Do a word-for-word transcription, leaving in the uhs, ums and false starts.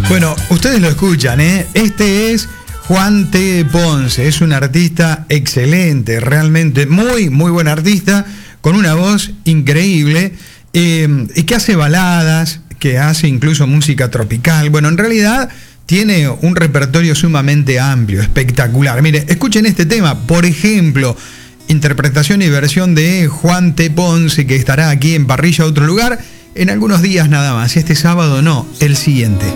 Bueno, ustedes lo escuchan, ¿eh? Este es Juan T. Ponce, es un artista excelente, realmente muy, muy buen artista, con una voz increíble, eh, y que hace baladas, que hace incluso música tropical. Bueno, en realidad tiene un repertorio sumamente amplio, espectacular. Mire, escuchen este tema, por ejemplo, interpretación y versión de Juan T. Ponce, que estará aquí en Parrilla Otro Lugar en algunos días nada más. Este sábado no, el siguiente.